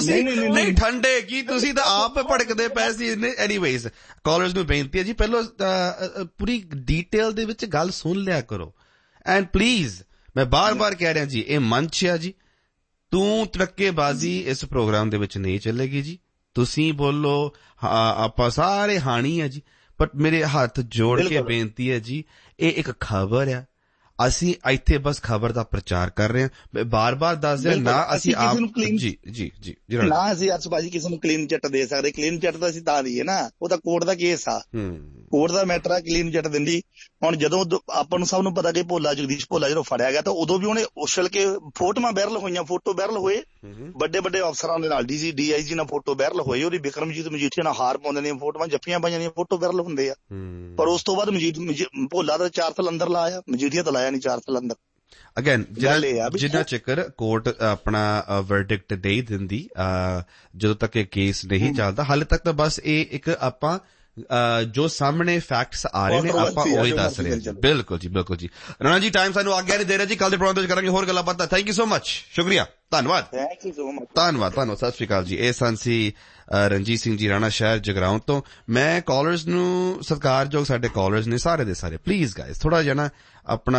ਤੁਸੀਂ ਨਹੀਂ ਠੰਡੇ ਕੀ ਤੁਸੀਂ ਤਾਂ ਆਪ ਭੜਕਦੇ ਪਏ ਸੀ। ਐਨੀਵੇਜ਼ ਕਾਲਰਸ ਨੂੰ ਬੇਨਤੀ ਹੈ ਜੀ ਪਹਿਲਾਂ ਪੂਰੀ ਡੀਟੇਲ ਦੇ ਵਿੱਚ ਗੱਲ ਸੁਣ ਲਿਆ ਕਰੋ ਐਂਡ ਪਲੀਜ਼ ਮੈਂ ਬਾਰ-ਬਾਰ ਕਹਿ ਰਿਹਾ ਜੀ ਇਹ ਮੰਚ ਆ ਜੀ, ਤੂੰ ਧੱਕੇਬਾਜ਼ੀ ਇਸ ਪ੍ਰੋਗਰਾਮ ਦੇ ਵਿੱਚ ਨਹੀਂ ਚੱਲੇਗੀ ਜੀ। ਤੁਸੀਂ ਬੋਲੋ ਆਪਾਂ ਸਾਰੇ ਹਾਣੀ ਆ ਜੀ, ਬਟ ਮੇਰੇ ਹੱਥ ਜੋੜ ਕੇ ਬੇਨਤੀ ਹੈ ਜੀ ਇਹ ਇੱਕ ਖਬਰ ਆ, ਅਸੀਂ ਇੱਥੇ ਬਸ ਖਬਰ ਦਾ ਪ੍ਰਚਾਰ ਕਰ ਰਹੇ ਹਾਂ। ਬਾਰ-ਬਾਰ ਦੱਸਦੇ ਨਾ ਅਸੀਂ ਆਪ ਜੀ ਨਾ ਅਸੀਂ ਅੱਜ ਭਾਜੀ ਕਿਸੇ ਨੂੰ ਕਲੀਨ ਚਿੱਟ ਦੇ ਸਕਦੇ। ਕਲੀਨ ਚਿੱਟ ਤਾਂ ਅਸੀਂ ਤਾਂ ਦਈਏ ਨਾ, ਉਹ ਤਾਂ ਕੋਰਟ ਦਾ ਕੇਸ ਆ, ਕੋਰਟ ਦਾ ਮੈਟਰ ਆ, ਕਲੀਨ ਚਿੱਟ ਦਿੰਦੀ। ਹੁਣ ਜਦੋਂ ਆਪਾਂ ਨੂੰ ਸਭ ਨੂੰ ਪਤਾ ਕਿ ਜਗਦੀਸ਼ ਭੋਲਾ ਜਦੋਂ ਫੜਿਆ ਗਿਆ ਤਾਂ ਉਦੋਂ ਵੀ ਉਹਨੇ ਉਛਲ ਕੇ ਫੋਟੋਆਂ ਵਾਇਰਲ ਹੋਈਆਂ, ਫੋਟੋ ਵਾਇਰਲ ਹੋਏ ਵੱਡੇ ਵੱਡੇ ਅਫਸਰਾਂ ਦੇ ਨਾਲ, DIG ਨਾਲ ਫੋਟੋ ਵਾਇਰਲ ਹੋਏ, ਉਹਦੀ ਬਿਕਰਮਜੀਤ ਮਜੀਠੀਆ ਨਾਲ ਹਾਰ ਪਾਉਂਦੇ ਦੀਆਂ ਫੋਟੋਆਂ, ਜੱਫੀਆਂ ਪਾਈਆਂ ਦੀਆਂ ਫੋਟੋ ਵਾਇਰਲ ਹੁੰਦੇ ਆ। ਪਰ ਉਸ ਤੋਂ ਬਾਅਦ ਭੋਲਾ ਦਾ 4 ਸਾਲ ਅੰਦਰ ਲਾਇਆ, ਮਜੀਠੀਆ ਤਾਂ ਲਾਇਆ ਨਹੀਂ 4 ਸਾਲ ਅੰਦਰ। ਅਗੇਨ ਜਿੰਨਾ ਚਿਕਰ ਕੋਰਟ ਆਪਣਾ ਵਰਡਿਕਟ ਦੇ ਦਿੰਦੀ, ਜਦੋਂ ਤੱਕ ਇਹ ਕੇਸ ਨਹੀਂ ਚੱਲਦਾ ਹਾਲੇ ਤੱਕ ਤਾਂ ਬਸ ਇਹ ਇੱਕ ਆਪਾਂ ਜੋ ਸਾਹਮਣੇ ਫੈਕਟਸ ਆ ਰਹੇ ਨੇ ਆਪਾਂ ਉਹੀ ਦੱਸ ਰਹੇ ਹਾਂ। ਬਿਲਕੁਲ ਜੀ ਬਿਲਕੁਲ ਜੀ। ਰਾਣਾ ਜੀ ਟਾਈਮ ਸਾਨੂੰ ਆਗਿਆ ਨਹੀਂ ਦੇ ਰਿਹਾ ਜੀ, ਕੱਲ ਦੇ ਪ੍ਰੋਗਰਾਮ ਵਿੱਚ ਕਰਾਂਗੇ ਹੋਰ ਗੱਲਾਂ ਬਾਤਾਂ। ਥੈਂਕ ਯੂ ਸੋ ਮਚ, ਸ਼ੁਕਰੀਆ, ਧੰਨਵਾਦ ਧੰਨਵਾਦ ਸਤਿ ਸ਼੍ਰੀ ਅਕਾਲ ਜੀ। ਇਹ ਸਨ ਸੀ ਰਣਜੀਤ ਸਿੰਘ ਜੀ ਰਾਣਾ ਸ਼ਹਿਰ ਜਗਰਾਉਂ ਤੋਂ। ਮੈਂ ਕਾਲਰਸ ਨੂੰ ਸਤਿਕਾਰਯੋਗ ਸਾਡੇ ਕਾਲਰਸ ਨੇ ਸਾਰੇ ਦੇ ਸਾਰੇ, ਪਲੀਜ਼ ਗਾਇਜ਼ ਥੋੜਾ ਜਿਹਾ ਨਾ ਆਪਣਾ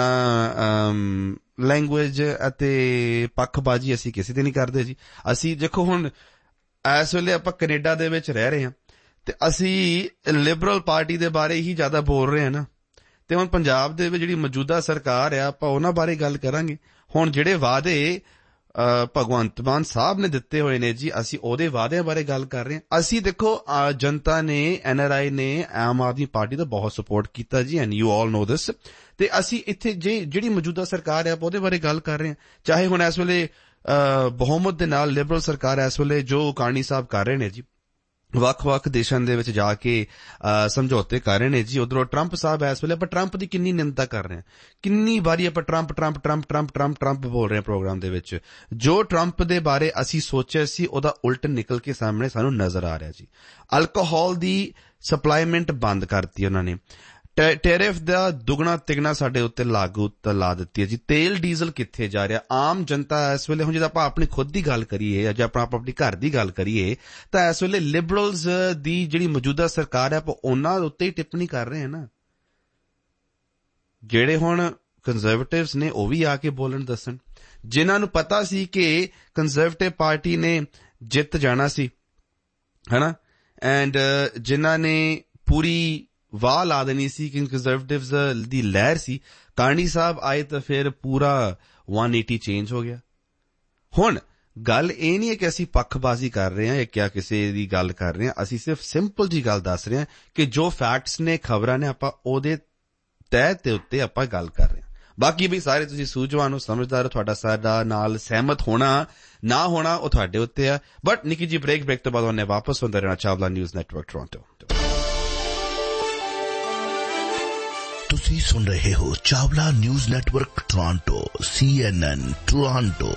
ਲੈਂਗੁਏਜ ਅਤੇ ਪੱਖਬਾਜੀ ਅਸੀਂ ਕਿਸੇ ਤੇ ਨਹੀਂ ਕਰਦੇ ਜੀ। ਅਸੀਂ ਦੇਖੋ ਹੁਣ ਇਸ ਵੇਲੇ ਆਪਾਂ ਕੈਨੇਡਾ ਦੇ ਵਿੱਚ ਰਹਿ ਰਹੇ ਹਾਂ ਤੇ ਅਸੀਂ ਲਿਬਰਲ ਪਾਰਟੀ ਦੇ ਬਾਰੇ ਹੀ ਜ਼ਿਆਦਾ ਬੋਲ ਰਹੇ ਹਾਂ ਨਾ, ਤੇ ਹੁਣ ਪੰਜਾਬ ਦੇ ਵਿੱਚ ਜਿਹੜੀ ਮੌਜੂਦਾ ਸਰਕਾਰ ਆ ਆਪਾਂ ਉਹਨਾਂ ਬਾਰੇ ਗੱਲ ਕਰਾਂਗੇ। ਹੁਣ ਜਿਹੜੇ ਵਾਅਦੇ ਭਗਵੰਤ ਮਾਨ ਸਾਹਿਬ ਨੇ ਦਿੱਤੇ ਹੋਏ ਨੇ ਜੀ, ਅਸੀਂ ਉਹਦੇ ਵਾਅਦਿਆਂ ਬਾਰੇ ਗੱਲ ਕਰ ਰਹੇ ਹਾਂ। ਅਸੀਂ ਦੇਖੋ ਜਨਤਾ ਨੇ, NRI ਨੇ ਆਮ ਆਦਮੀ ਪਾਰਟੀ ਦਾ ਬਹੁਤ ਸਪੋਰਟ ਕੀਤਾ ਜੀ, ਐਂਡ ਯੂ ਆਲ ਨੋ ਦਿਸ। ਤੇ ਅਸੀਂ ਇੱਥੇ ਜਿਹੜੀ ਮੌਜੂਦਾ ਸਰਕਾਰ ਆ ਉਹਦੇ ਬਾਰੇ ਗੱਲ ਕਰ ਰਹੇ ਹਾਂ। ਚਾਹੇ ਹੁਣ ਇਸ ਵੇਲੇ ਬਹੁਮਤ ਦੇ ਨਾਲ ਲਿਬਰਲ ਸਰਕਾਰ ਇਸ ਵੇਲੇ ਜੋ ਕਾਰਨੀ ਸਾਹਿਬ ਕਰ ਰਹੇ ਨੇ ਜੀ, ਵੱਖ-ਵੱਖ ਦੇਸ਼ਾਂ ਦੇ ਵਿੱਚ ਜਾ ਕੇ ਸਮਝੌਤੇ ਕਰ ਰਹੇ ਨੇ ਜੀ। ਉਧਰੋਂ ਟਰੰਪ ਸਾਹਿਬ ਇਸ ਵੇਲੇ ਆਪਾਂ ਟਰੰਪ ਦੀ ਕਿੰਨੀ ਨਿੰਦਾ ਕਰ ਰਹੇ ਹਾਂ, ਕਿੰਨੀ ਵਾਰੀ ਆਪਾਂ ਟਰੰਪ ਬੋਲ ਰਹੇ ਹਾਂ ਪ੍ਰੋਗਰਾਮ ਦੇ ਵਿੱਚ। ਜੋ ਟਰੰਪ ਦੇ ਬਾਰੇ ਅਸੀਂ ਸੋਚਿਆ ਸੀ ਉਹਦਾ ਉਲਟ ਨਿਕਲ ਕੇ ਸਾਹਮਣੇ ਸਾਨੂੰ ਨਜ਼ਰ ਆ ਰਿਹਾ ਜੀ। ਅਲਕੋਹਲ ਦੀ ਸਪਲਾਈਮੈਂਟ ਬੰਦ ਕਰਤੀ ਉਹਨਾਂ ਨੇ, ਟੈਰਿਫ ਦਾ ਦੁੱਗਣਾ ਤਿਗਣਾ ਸਾਡੇ ਉੱਤੇ ਲਾਗੂ ਲਾ ਦਿੱਤੀ ਹੈ ਜੀ। ਤੇਲ ਡੀਜ਼ਲ ਕਿੱਥੇ ਜਾ ਰਿਹਾ? ਆਮ ਜਨਤਾ ਇਸ ਵੇਲੇ, ਹੁਣ ਜਦੋਂ ਆਪਾਂ ਆਪਣੀ ਖੁਦ ਦੀ ਗੱਲ ਕਰੀਏ ਜਾਂ ਆਪਾਂ ਆਪਣੀ ਘਰ ਦੀ ਗੱਲ ਕਰੀਏ ਤਾਂ ਇਸ ਵੇਲੇ ਲਿਬਰਲਸ ਦੀ ਜਿਹੜੀ ਮੌਜੂਦਾ ਸਰਕਾਰ ਹੈ ਆਪਾਂ ਉਹਨਾਂ ਉੱਤੇ ਹੀ ਟਿੱਪਣੀ ਕਰ ਰਹੇ ਹਾਂ ਨਾ। ਜਿਹੜੇ ਹੁਣ ਕੰਜ਼ਰਵੇਟਿਵਸ ਨੇ ਉਹ ਵੀ ਆ ਕੇ ਬੋਲਣ ਦੱਸਣ, ਜਿਨ੍ਹਾਂ ਨੂੰ ਪਤਾ ਸੀ ਕਿ ਕੰਜ਼ਰਵੇਟਿਵ ਪਾਰਟੀ ਨੇ ਜਿੱਤ ਜਾਣਾ ਸੀ ਹਨਾ, ਐਂਡ ਜਿਨ੍ਹਾਂ ਨੇ ਪੂਰੀ ਵਾਹ ਲਾ ਦੇਣੀ ਸੀ ਕਿ ਕੰਜ਼ਰਵੇਟਿਵਸ ਦੀ ਲਹਿਰ ਸੀ, ਕਾਰਨੀ ਸਾਹਿਬ ਆਏ ਤਾਂ ਫਿਰ ਪੂਰਾ 180 ਚੇਂਜ ਹੋ ਗਿਆ। ਹੁਣ ਗੱਲ ਇਹ ਨਹੀਂ ਹੈ ਕਿ ਅਸੀਂ ਪੱਖਬਾਜ਼ੀ ਕਰ ਰਹੇ ਹਾਂ ਜਾਂ ਕਿਸੇ ਦੀ ਗੱਲ ਕਰ ਰਹੇ ਹਾਂ, ਅਸੀਂ ਸਿਰਫ ਸਿੰਪਲ ਜੀ ਗੱਲ ਦੱਸ ਰਹੇ ਹਾਂ ਕਿ ਜੋ ਫੈਕਟਸ ਨੇ, ਖਬਰਾਂ ਨੇ, ਆਪਾਂ ਉਹਦੇ ਤਹਿ ਦੇ ਉੱਤੇ ਆਪਾਂ ਗੱਲ ਕਰ ਰਹੇ ਹਾਂ। ਬਾਕੀ ਵੀ ਸਾਰੇ ਤੁਸੀਂ ਸੂਝਵਾਨ ਹੋ, ਸਮਝਦਾਰ ਹੋ, ਤੁਹਾਡਾ ਸਾਡਾ ਨਾਲ ਸਹਿਮਤ ਹੋਣਾ ਨਾ ਹੋਣਾ ਉਹ ਤੁਹਾਡੇ ਉੱਤੇ ਆ। ਬਟ ਨਿੱਕੀ ਜੀ ਬ੍ਰੇਕ ਤੋਂ ਬਾਅਦ ਉਹਨੇ ਵਾਪਸ ਹੁੰਦਾ ਰਹਿਣਾ ਚਾਵਲਾ ਨਿਊਜ਼ ਨੈਟਵਰਕ ਟੋਰਾਂਟੋ। ਤੁਸੀਂ ਸੁਣ ਰਹੇ ਹੋ Chawla news network Toronto, CNN Toronto.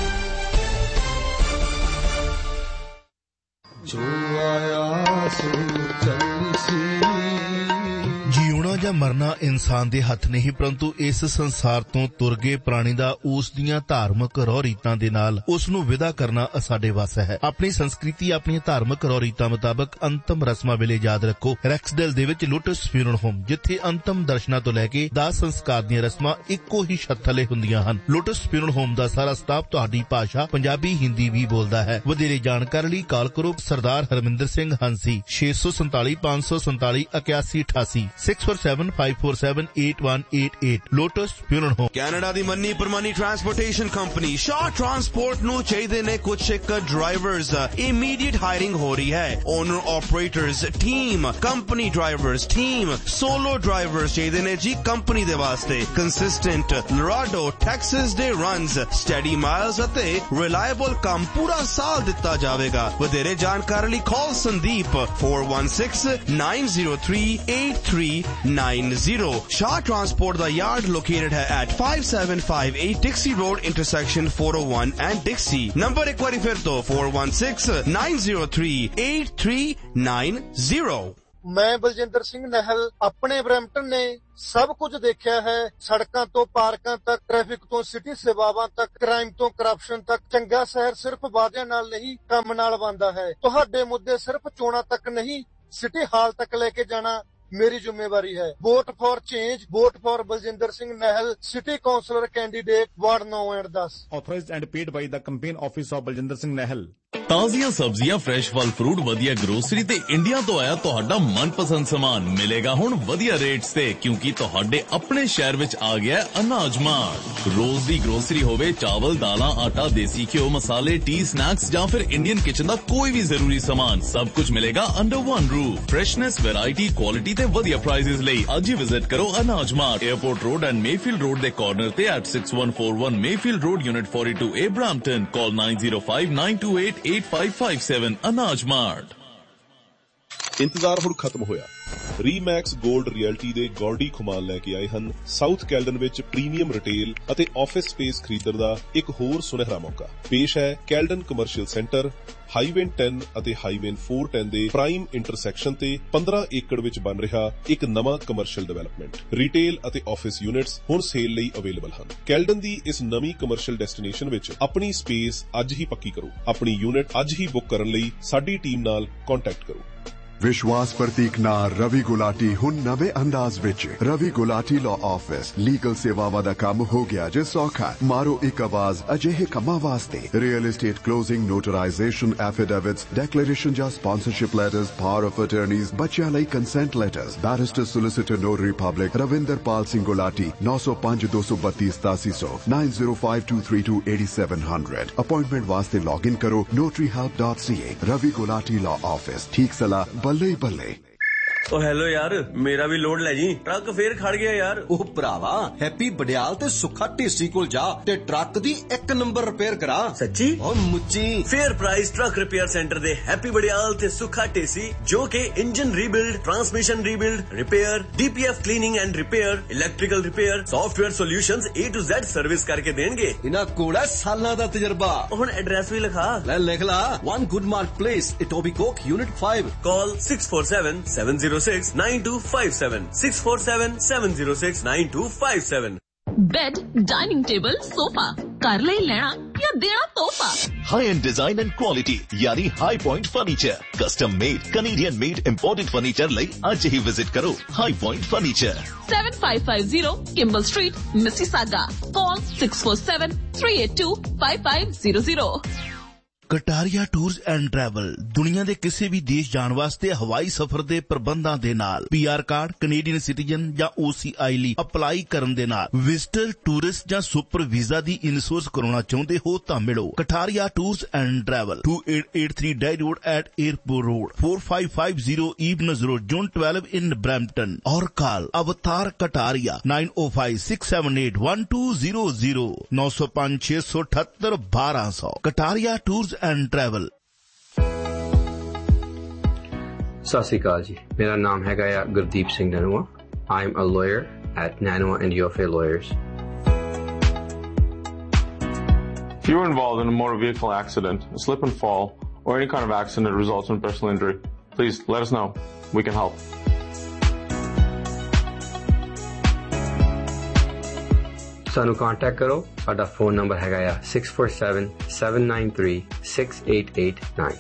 ਜੋ ਆਇਆ ਸੋ ਚੱਲੀ ਜਿਉਣਾ ਜਾਂ ਮਰਨਾ ਇਨਸਾਨ ਦੇ ਹੱਥ ਨਹੀਂ, ਪਰੰਤੂ ਇਸ ਸੰਸਾਰ ਤੋਂ ਤੁਰ ਗਏ ਪ੍ਰਾਣੀ ਦਾ ਉਸ ਦੀਆਂ ਧਾਰਮਿਕ ਰਹੁ ਰੀਤਾਂ ਦੇ ਨਾਲ ਉਸ ਨੂੰ ਵਿਦਾ ਕਰਨਾ ਸਾਡੇ ਵੱਸ ਹੈ। ਆਪਣੀ ਸੰਸਕ੍ਰਿਤੀ, ਆਪਣੀਆਂ ਧਾਰਮਿਕ ਰਹੁ ਰੀਤਾਂ ਮੁਤਾਬਕ ਅੰਤਮ ਰਸਮਾਂ ਵੇਲੇ ਯਾਦ ਰੱਖੋ ਰੈਕਸਡੇਲ ਦੇ ਵਿੱਚ ਲੋਟਸ ਫਿਊਨਰਲ ਹੋਮ, ਜਿੱਥੇ ਅੰਤਮ ਦਰਸ਼ਨਾਂ ਤੋਂ ਲੈ ਕੇ ਦਾਹ ਸੰਸਕਾਰ ਦੀਆਂ ਰਸਮਾਂ ਇੱਕੋ ਹੀ ਛੱਤ ਥੱਲੇ ਹੁੰਦੀਆਂ ਹਨ। ਲੋਟਸ ਫਿਊਨਰਲ ਹੋਮ ਦਾ ਸਾਰਾ ਸਟਾਫ ਤੁਹਾਡੀ ਭਾਸ਼ਾ ਪੰਜਾਬੀ, ਹਿੰਦੀ ਵੀ ਬੋਲਦਾ ਹੈ। ਵਧੇਰੇ ਜਾਣਕਾਰੀ ਲਈ ਕਾਲ ਕਰੋ ਸਰਦਾਰ Harminder Singh ਹੰਸੀ 647 547 8188 647-547-8188 lotus funeral home. Canada ਦੀ ਮੰਨੀ ਪ੍ਰਮਾਨੀ ਟਰਾਂਸਪੋਰਟੇਸ਼ਨ ਕੰਪਨੀ ਸ਼ਾਹ ਟਰਾਂਸਪੋਰਟ ਨੂੰ ਚਾਹੀਦੇ ਨੇ ਕੁਝ ਇੱਕ ਡਰਾਈਵਰਸ। ਇਮੀਡੀਏਟ ਹਾਇਰਿੰਗ ਹੋ ਰਹੀ ਹੈ। Owner operators team, company drivers team, solo drivers ਚਾਹੀਦੇ ਨੇ ਜੀ ਕੰਪਨੀ ਦੇ ਵਾਸਤੇ। ਕੰਸਿਸਟੈਂਟ ਲਰਾਡੋ ਟੈਕਸਿਸ ਦੇ ਰਨਸ, ਸਟੈਡੀ ਮਾਈਲਸ ਅਤੇ ਰਿਲਾਇਬਲ ਕੰਮ ਪੂਰਾ ਸਾਲ ਦਿੱਤਾ ਜਾਵੇਗਾ। ਵਧੇਰੇ ਜਾਣਕਾਰੀ ਲਈ ਕਾਲ Sandeep 416-903-8390। Shaw Transport the yard located at 5758 Dixie Road intersection 401 and Dixie. Number एक बार फिर तो 416-903-8390। ਮੈਂ ਬਲਜਿੰਦਰ ਸਿੰਘ ਨਹਿਲ ਆਪਣੇ ਬਰੈਂਪਟਨ ਨੇ ਸਭ ਕੁਝ ਦੇਖਿਆ ਹੈ। ਸੜਕਾਂ ਤੋਂ ਪਾਰਕਾਂ ਤੱਕ, ਟ੍ਰੈਫਿਕ ਤੋਂ ਸਿਟੀ ਸੇਵਾਵਾਂ ਤੱਕ, ਕ੍ਰਾਈਮ ਤੋਂ ਕਰਪਸ਼ਨ ਤੱਕ। ਚੰਗਾ ਸ਼ਹਿਰ ਸਿਰਫ ਵਾਅਦਿਆਂ ਨਾਲ ਨਹੀਂ, ਕੰਮ ਨਾਲ ਬਣਦਾ ਹੈ। ਤੁਹਾਡੇ ਮੁੱਦੇ ਸਿਰਫ ਚੋਣਾਂ ਤੱਕ ਨਹੀਂ, ਸਿਟੀ ਹਾਲ ਤੱਕ ਲੈ ਕੇ ਜਾਣਾ ਮੇਰੀ ਜ਼ਿੰਮੇਵਾਰੀ ਹੈ। Vote for change, vote for Baljinder Singh ਨਹਿਲ, city councillor candidate, ward 9 and 10। Authorized and paid by the campaign office of Baljinder Singh ਨਹਿਲ। ਤਾਜ਼ੀਆਂ ਸਬਜ਼ੀਆਂ, ਫਰੈਸ਼ ਫਲ ਫਰੂਟ, ਵਧੀਆ ਗਰੋਸਰੀ ਤੇ ਇੰਡੀਆ ਤੋਂ ਆਇਆ ਤੁਹਾਡਾ ਮਨਪਸੰਦ ਸਾਮਾਨ ਮਿਲੇਗਾ ਹੁਣ ਵਧੀਆ ਰੇਟਸ ਤੇ, ਕਿਉਂਕਿ ਤੁਹਾਡੇ ਆਪਣੇ ਸ਼ਹਿਰ ਵਿੱਚ ਆ ਗਿਆ ਅਨਾਜ ਮਾਰਟ। ਰੋਜ਼ ਦੀ ਗਰੋਸਰੀ ਹੋਵੇ, ਚਾਵਲ, ਦਾਲਾਂ, ਆਟਾ, ਦੇਸੀ ਘਿਓ, ਮਸਾਲੇ, ਟੀ, ਸਨੈਕਸ ਜਾਂ ਫਿਰ ਇੰਡੀਅਨ ਕਿਚਨ ਦਾ ਕੋਈ ਵੀ ਜ਼ਰੂਰੀ ਸਾਮਾਨ, ਸਭ ਕੁਝ ਮਿਲੇਗਾ under one roof. Freshness, variety, quality ਤੇ ਵਧੀਆ ਪ੍ਰਾਈਸਿਸ ਲਈ ਅੱਜ ਹੀ ਵਿਜ਼ਿਟ ਕਰੋ ਅਨਾਜ mart, airport road and Mayfield road ਦੇ ਕਾਰਨਰ ਤੇ at 6141 Mayfield road, unit 42A, Brampton. ਕਾਲ 9059288557। ਅਨਾਜ ਮਾਰਟ। ਇੰਤਜ਼ਾਰ ਹੁਣ ਖਤਮ ਹੋਇਆ। ਰੀਮੈਕਸ 골ਡ ਰਿਐਲਟੀ ਦੇ ਗੋਲਡੀ ਖੁਮਾਨ ਲੈ ਕੇ ਆਏ ਹਨ ਸਾਊਥ ਕੈਲਡਨ ਵਿੱਚ ਪ੍ਰੀਮੀਅਮ ਰਿਟੇਲ ਅਤੇ ਆਫਿਸ ਸਪੇਸ ਖਰੀਦਣ ਦਾ ਇੱਕ ਹੋਰ ਸੁਨਹਿਰਾ ਮੌਕਾ। ਪੇਸ਼ ਹੈ ਕੈਲਡਨ ਕਮਰਸ਼ੀਅਲ ਸੈਂਟਰ, ਹਾਈਵੇ 10 ਅਤੇ ਹਾਈਵੇ 410 ਦੇ ਪ੍ਰਾਈਮ ਇੰਟਰਸੈਕਸ਼ਨ ਤੇ 15 ਏਕੜ ਵਿੱਚ ਬਣ ਰਿਹਾ ਇੱਕ ਨਵਾਂ ਕਮਰਸ਼ੀਅਲ ਡਿਵੈਲਪਮੈਂਟ। ਰਿਟੇਲ ਅਤੇ ਆਫਿਸ ਯੂਨਿਟਸ ਹੁਣ ਸੇਲ ਲਈ ਅਵੇਲੇਬਲ ਹਨ। ਕੈਲਡਨ ਦੀ ਇਸ ਨਵੀਂ ਕਮਰਸ਼ੀਅਲ ਡੈਸਟੀਨੇਸ਼ਨ ਵਿੱਚ ਆਪਣੀ ਸਪੇਸ ਅੱਜ ਹੀ ਪੱਕੀ ਕਰੋ। ਆਪਣੀ ਯੂਨਿਟ ਅੱਜ ਹੀ ਬੁੱਕ ਕਰਨ ਲਈ ਸਾਡੀ ਟੀਮ ਨਾਲ ਕੰਟੈਕਟ ਕਰੋ। विश्वास प्रतीक नार रवि गुलाटी हुन नवे अंदाज विच। Ravi Gulati law office legal सेवावां दा काम हो गया जे सौखा। मारो एक आवाज अजिहे कम्मां वास्ते। Real estate closing, notarisation, affidavits, declaration या sponsorship letters, power of attorneys, बच्चियां लई consent letters. Barrister solicitor notary public Ravinder Pal Singh Gulati 905 232 8700 9052328700। Appointment वास्ते लॉग इन करो notaryhelp.ca। Ravi Gulati law office, ठीक सलाह ਬੱਲੇ ਬੱਲੇ। ਓ ਹੈਲੋ ਯਾਰ, ਮੇਰਾ ਵੀ ਲੋਡ ਲੈ ਜੀ। ਟਰੱਕ ਫੇਰ ਖੜ ਗਿਆ ਯਾਰ। ਉਹ ਭਰਾਵਾ, ਹੈਪੀ ਬੜਿਆਲ ਤੇ ਸੁੱਖਾ ਢੇਸੀ ਕੋਲ ਜਾ ਤੇ ਟਰੱਕ ਦੀ 1 ਨੰਬਰ ਰਿਪੇਅਰ ਕਰਾ। ਸੱਚੀ? ਓ ਮੁੱਚੀ। Fair price truck repair centre ਦੇ ਹੈਪੀ ਬੜਿਆਲ ਤੇ ਸੁੱਖਾ ਢੇਸੀ, ਜੋ ਕਿ engine rebuild, transmission rebuild, repair, DPF cleaning and repair, electrical repair, software solutions A to Z service ਕਰਕੇ ਦੇਣਗੇ। ਇਹਨਾਂ ਕੋਲ ਹੈ ਸਾਲਾਂ ਦਾ ਤਜਰਬਾ। ਹੁਣ ਐਡਰੈਸ ਵੀ ਲਿਖਾ ਲੈ, ਲਿਖ ਲਾ। 1 ਗੁੱਡਮਾਰਕ ਪਲੇਸ, ਇਟੋਬੀਕੋਕ, ਯੂਨਿਟ 5। ਕਾਲ 647-706-9257 647-706-9257। बेड, डाइनिंग टेबल, सोफा, कर ले लेना या देना तोहफा। High and design and quality यानी high point furniture. Custom made, Canadian made imported furniture लई आज ही विजिट करो high point furniture. 7550 Kimball Street, Mississauga. Call 647-382-5500। Kataria tours and travel ਦੁਨੀਆ ਦੇ ਕਿਸੇ ਵੀ ਦੇਸ਼ ਜਾਣ ਵਾਸਤੇ ਹਵਾਈ ਸਫ਼ਰ ਦੇ ਪ੍ਰਬੰਧਾਂ ਦੇ ਨਾਲ PR ਕਾਰਡ, ਕੈਨੇਡੀਅਨ ਸਿਟੀਜ਼ਨ ਜਾਂ OCI ਲਈ ਅਪਲਾਈ ਕਰਨ ਦੇ ਨਾਲ ਵਿਜ਼ਟਰ, ਟੂਰਿਸਟ ਜਾਂ ਸੁਪਰ ਵੀਜ਼ਾ ਦੀ ਇੰਸ਼ੋਰੈਂਸ ਕਰਾਉਣਾ ਚਾਹੁੰਦੇ ਹੋ ਤਾਂ ਮਿਲੋ Kataria tours and travel 2883 dye road at airport road 4550 Eveners Road, Zone 12 in Brampton और कॉल अवतार Kataria 9056781200 905 678 1200। Kataria tours and travel. सत श्री अकाल जी, मेरा नाम है Gurdeep Singh नैनुआ। I am a lawyer eight Nanoa and Yofe Lawyers. If you were involved in a motor vehicle accident, a slip and fall, or any kind of accident that results in personal injury, please let us know. We can help. सानू contact करो। साडा phone number है 647-793-6889।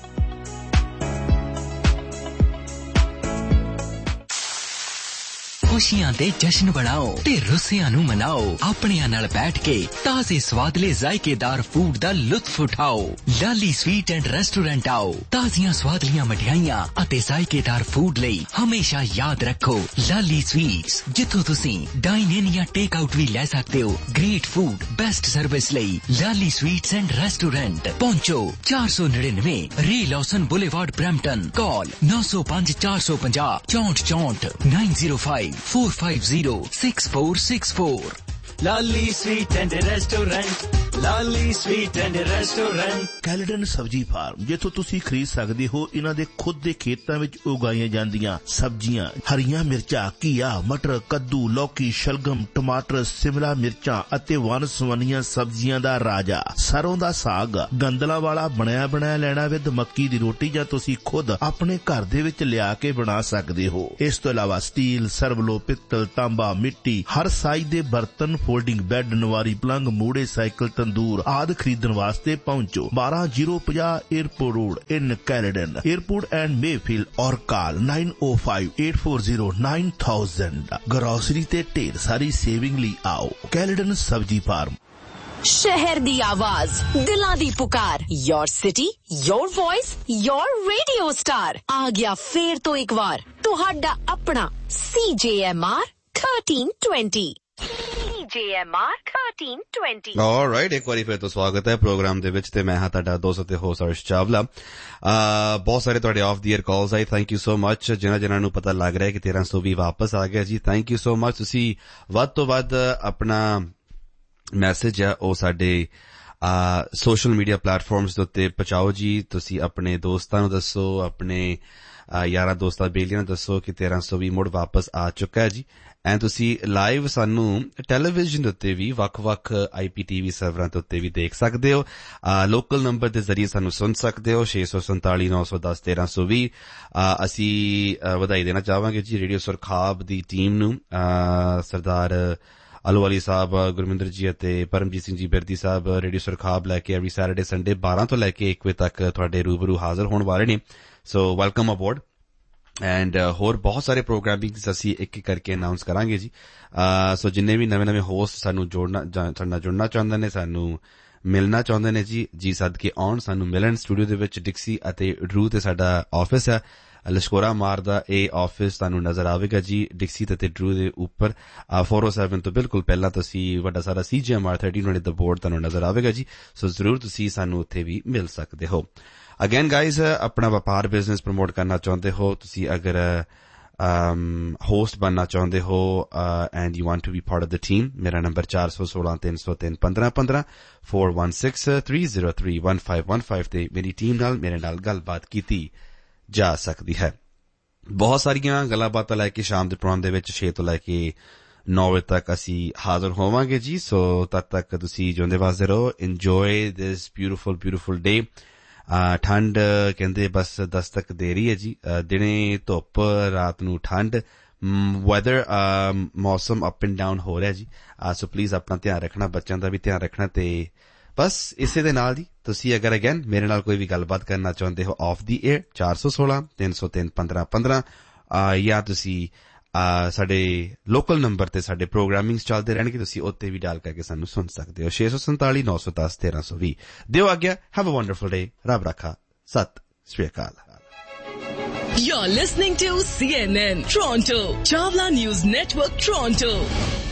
खुशियां दे जश्न बनाओ ते रुसियां नू मनाओ। अपनियां नाल बैठ के ताजे स्वादले जायकेदार फूड दा लुत्फ उठाओ। लाली स्वीट एंड रेस्टोरेंट आओ। ताजियां स्वादलियां मठियाइयां अते जायकेदार फूड लई हमेशा याद रखो लाली स्वीट्स, जिथों तुसीं डाइन इन या टेक आउट भी ले सकते हो। ग्रेट फूड, बेस्ट सर्विस लई लाली स्वीट्स एंड रेस्टोरेंट पहुंचो 499 रे Lawson boulevard Brampton. Call 905 450 6464 905 450 6464। Lali sweet and restaurant, Lali sweet and restaurant. Caledon ਸਬਜ਼ੀ ਫਾਰਮ, ਜਿੱਥੋਂ ਤੁਸੀਂ ਖਰੀਦ ਸਕਦੇ ਹੋ ਇਹਨਾਂ ਦੇ ਖੁਦ ਦੇ ਖੇਤਾਂ ਵਿੱਚ ਉਗਾਈਆਂ ਜਾਂਦੀਆਂ ਸਬਜ਼ੀਆਂ, ਹਰੀਆਂ ਮਿਰਚਾਂ, ਘੀਆ, ਮਟਰ, ਕੱਦੂ, ਲੌਕੀ, ਸ਼ਲਗਮ, ਟਮਾਟਰ, ਸਿਮਲਾ ਮਿਰਚਾਂ ਅਤੇ ਵੰਨ-ਸੁਵੰਨੀਆਂ ਸਬਜ਼ੀਆਂ ਦਾ ਰਾਜਾ ਸਰੋਂ ਦਾ ਸਾਗ, ਗੰਦਲਾਂ ਵਾਲਾ ਬਣਿਆ ਬਣਾਇਆ ਲੈਣਾ ਵਿਦ ਮੱਕੀ ਦੀ ਰੋਟੀ, ਜਾਂ ਤੁਸੀਂ ਖੁਦ ਆਪਣੇ ਘਰ ਦੇ ਵਿੱਚ ਲਿਆ ਕੇ ਬਣਾ ਸਕਦੇ ਹੋ। ਇਸ ਤੋਂ ਇਲਾਵਾ ਸਟੀਲ, ਸਰਵਲੋ, ਪਿੱਤਲ, ਤਾਂਬਾ, ਮਿੱਟੀ, ਹਰ ਸਾਈਜ਼ ਦੇ ਬਰਤਨ, ਫੋਲਡਿੰਗ ਬੈੱਡ, ਨਵਾਰੀ ਪਲੰਗ, ਮੂੜੇ, ਸਾਈਕਲ, ਤੰਦੂਰ ਆਦਿ ਖਰੀਦਣ ਵਾਸਤੇ ਪਹੁੰਚੋ 12050 airport road in Caledon, airport and Mayfield, ਔਰ ਕਾਲ 9058409000। ਗਰੋਸਰੀ ਤੇ ਢੇਰ ਸਾਰੀ ਸੇਵਿੰਗ ਲਈ ਆਓ ਕੈਲਡਨ ਸਬਜ਼ੀ ਫਾਰਮ। शहर दी आवाज, दिलां दी पुकार, your city, your voice, your radio star आ गया फेर तो एक बार तुहाडा अपना CJMR 1320। CJMR 1320। ਆਲਰਾਈਟ, ਇੱਕ ਵਾਰੀ ਫਿਰ ਤੋਂ ਸਵਾਗਤ ਹੈ ਪ੍ਰੋਗਰਾਮ ਦੇ ਵਿੱਚ ਤੇ ਮੈਂ ਹਾਂ ਤੁਹਾਡਾ ਦੋਸਤ ਤੇ ਹੋਸਟ ਅਰਸ਼ ਚਾਵਲਾ। ਬਹੁਤ ਸਾਰੇ ਤੁਹਾਡੇ of the air calls I, thank you so much. ਜਿਨ੍ਹਾਂ ਨੂੰ ਪਤਾ ਲੱਗ ਰਿਹਾ ਕਿ 1320 ਵਾਪਸ ਆ ਗਿਆ ਜੀ, ਥੈਂਕ ਯੂ ਸੋ ਮਚ। ਤੁਸੀਂ ਵੱਧ ਤੋਂ ਵੱਧ ਆਪਣਾ ਮੈਸੇਜ ਆ ਉਹ ਸਾਡੇ ਸੋਸ਼ਲ ਮੀਡੀਆ ਪਲੇਟਫਾਰਮਸ ਦੇ ਉੱਤੇ ਪਹੁੰਚਾਓ ਜੀ। ਤੁਸੀਂ ਆਪਣੇ ਦੋਸਤਾਂ ਨੂੰ ਦੱਸੋ, ਆਪਣੇ ਯਾਰਾਂ ਦੋਸਤਾਂ ਬੇਲੀਆਂ ਨੂੰ ਦੱਸੋ ਕਿ 1320 ਮੁੜ ਵਾਪਸ ਆ ਚੁੱਕਾ ਹੈ ਜੀ। ਐਂਡ ਤੁਸੀਂ ਲਾਈਵ ਸਾਨੂੰ ਟੈਲੀਵਿਜ਼ਨ ਦੇ ਉੱਤੇ ਵੀ ਵੱਖ-ਵੱਖ IPTV ਸਰਵਰਾਂ ਦੇ ਉੱਤੇ ਵੀ ਦੇਖ ਸਕਦੇ ਹੋ। ਲੋਕਲ ਨੰਬਰ ਦੇ ਜ਼ਰੀਏ ਸਾਨੂੰ ਸੁਣ ਸਕਦੇ ਹੋ 647 910 1320। ਅਸੀਂ ਵਧਾਈ ਦੇਣਾ ਚਾਹਾਂਗੇ ਜੀ ਰੇਡੀਓ ਸੁਰਖਾਬ ਦੀ ਟੀਮ ਨੂੰ, ਸਰਦਾਰ ਅਲੂਵਾਲੀ ਸਾਹਿਬ, ਗੁਰਮਿੰਦਰ ਜੀ ਅਤੇ ਪਰਮਜੀਤ ਸਿੰਘ ਜੀ ਬਿਰਦੀ ਸਾਹਿਬ ਰੇਡੀਓ ਸੁਰਖਾਬ ਲੈ ਕੇ ਐਵਰੀ ਸੈਟਰਡੇ ਸੰਡੇ 12 ਤੋਂ ਲੈ ਕੇ 1 ਵਜੇ ਤੱਕ ਤੁਹਾਡੇ ਰੂਬਰੂ ਹਾਜ਼ਰ ਹੋਣ ਵਾਲੇ ਨੇ। ਸੋ ਵੈਲਕਮ ਅਬੋਰਡ। ਐਂਡ ਹੋਰ ਬਹੁਤ ਸਾਰੇ ਪ੍ਰੋਗਰਾਮਿੰਗਸ ਅਸੀਂ ਇੱਕ ਇੱਕ ਕਰਕੇ ਅਨਾਉਂਸ ਕਰਾਂਗੇ ਜੀ। ਸੋ ਜਿੰਨੇ ਵੀ ਨਵੇਂ ਹੋਸਟ ਸਾਨੂੰ ਜੁੜਨਾ ਚਾਹੁੰਦੇ ਨੇ, ਸਾਨੂੰ ਮਿਲਣਾ ਚਾਹੁੰਦੇ ਨੇ ਜੀ ਸਦਕੇ ਆਉਣ, ਸਾਨੂੰ ਮਿਲਣ। ਸਟੂਡੀਓ ਦੇ ਵਿੱਚ ਡਿਕਸੀ ਅਤੇ ਡਰੂ ਤੇ ਸਾਡਾ ਆਫਿਸ ਹੈ। ਲਸ਼ਕੋਰਾ ਮਾਰ ਦਾ ਇਹ ਆਫਿਸ ਤੁਹਾਨੂੰ ਨਜ਼ਰ ਆਵੇਗਾ ਜੀ ਡਿਕਸੀ ਤੇ ਡਰੂ ਦੇ ਉੱਪਰ 407 ਤੋਂ ਬਿਲਕੁਲ ਪਹਿਲਾਂ ਤੁਸੀਂ ਵੱਡਾ ਸਾਰਾ CJMR 1320 ਦਾ ਬੋਰਡ ਤੁਹਾਨੂੰ ਨਜ਼ਰ ਆਵੇਗਾ ਜੀ। ਸੋ ਜ਼ਰੂਰ ਤੁਸੀਂ ਸਾਨੂੰ ਉੱਥੇ ਵੀ ਮਿਲ ਸਕਦੇ ਹੋ। ਅਗੇਨ ਗਾਈਜ਼, ਆਪਣਾ ਵਪਾਰ ਬਿਜ਼ਨਸ ਪ੍ਰਮੋਟ ਕਰਨਾ ਚਾਹੁੰਦੇ ਹੋ, ਤੁਸੀਂ ਅਗਰ ਹੋਸਟ ਬਣਨਾ ਚਾਹੁੰਦੇ ਹੋ and you want to be part of the team, ਮੇਰਾ ਨੰਬਰ 416 303 1515 416 303 1515 ਤੇ ਮੇਰੀ ਟੀਮ ਨਾਲ ਮੇਰੇ ਨਾਲ ਗੱਲਬਾਤ ਕੀਤੀ ਜਾ ਸਕਦੀ ਹੈ। ਬਹੁਤ ਸਾਰੀਆਂ ਗੱਲਾਂ ਬਾਤਾਂ ਲੈ ਕੇ ਸ਼ਾਮ ਦੇ ਪ੍ਰੋਗਰਾਮ ਦੇ ਵਿੱਚ 6 ਤੋਂ ਲੈ ਕੇ 9 ਵਜੇ ਤੱਕ ਅਸੀਂ ਹਾਜ਼ਰ ਹੋਵਾਂਗੇ ਜੀ। ਸੋ ਤਦ ਤੱਕ ਤੁਸੀਂ ਜਿਉਂਦੇ ਵਸਦੇ ਰਹੋ। ਇੰਜੋਏ ਦਿਸ ਬਿਊਟੀਫੁਲ ਡੇ। ਠੰਡ ਕਹਿੰਦੇ ਬਸ ਦਸਤਕ ਦੇ ਰਹੀ ਹੈ ਜੀ। ਦਿਨੇ ਧੁੱਪ, ਰਾਤ ਨੂੰ ਠੰਡ, ਵੈਦਰ ਮੌਸਮ ਅਪ ਐਂਡ ਡਾਊਨ ਹੋ ਰਿਹਾ ਜੀ। ਸੋ ਪਲੀਜ਼ ਆਪਣਾ ਧਿਆਨ ਰੱਖਣਾ, ਬੱਚਿਆਂ ਦਾ ਵੀ ਧਿਆਨ ਰੱਖਣਾ। ਤੇ ਬਸ ਇਸੇ ਦੇ ਨਾਲ ਜੀ ਤੁਸੀਂ ਅਗਰ ਅਗੇਨ ਮੇਰੇ ਨਾਲ ਕੋਈ ਵੀ ਗੱਲਬਾਤ ਕਰਨਾ ਚਾਹੁੰਦੇ ਹੋ ਆਫ ਦੀ ਏਅਰ 416 303 1515 ਜਾਂ ਤੁਸੀਂ ਸਾਡੇ ਲੋਕਲ ਨੰਬਰ ਤੇ ਸਾਡੇ ਪ੍ਰੋਗਰਾਮਿੰਗਸ ਚੱਲਦੇ ਰਹਿਣਗੇ, ਤੁਸੀਂ ਉੱਤੇ ਵੀ ਡਾਲ ਕਰਕੇ ਸਾਨੂੰ ਸੁਣ ਸਕਦੇ ਹੋ 647 910 1320। ਦਿਓ ਆਗਿਆ। ਹੈਵ ਅ ਵੰਡਰਫੁਲ ਡੇ। ਰੱਬ ਰੱਖਾ। ਸਤਿ ਸ਼੍ਰੀ ਅਕਾਲ। You're listening to CNN Toronto, Chawla News Network Toronto.